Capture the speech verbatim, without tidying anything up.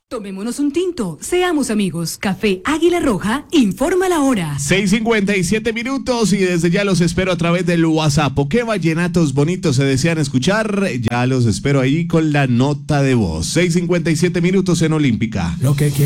Tomémonos un tinto, seamos amigos. Café Águila Roja, informa la hora. seis cincuenta y siete minutos y desde ya los espero a través del WhatsApp. ¿Qué vallenatos bonitos se desean escuchar? Ya los espero ahí con la nota de voz. seis cincuenta y siete minutos en Olímpica. Lo que quiero.